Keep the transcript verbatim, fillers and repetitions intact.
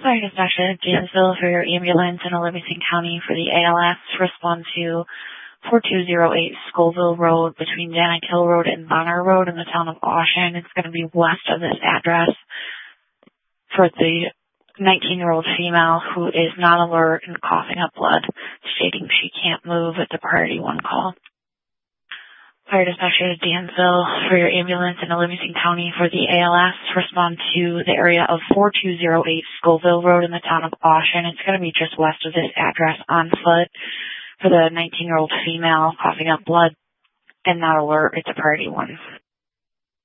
Sorry, dispatcher, Janesville for your ambulance in Livingston County for the A L S. Respond to four two zero eight Scoville Road between Janik Hill Road and Bonner Road in the town of Goshen. It's going to be west of this address for the nineteen-year-old female who is not alert and coughing up blood, stating she can't move. It's a priority one call. Fire dispatcher to Dansville for your ambulance in Livingston County for the A L S. Respond to the area of four two zero eight Scoville Road in the town of Goshen. It's going to be just west of this address on foot for the nineteen-year-old female coughing up blood and not alert. It's a priority one.